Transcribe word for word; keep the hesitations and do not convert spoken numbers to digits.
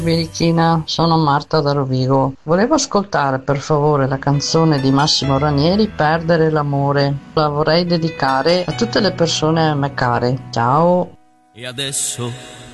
Birichina, sono Marta da Rovigo. Volevo ascoltare per favore la canzone di Massimo Ranieri, Perdere l'amore. La vorrei dedicare a tutte le persone a me care. Ciao. E adesso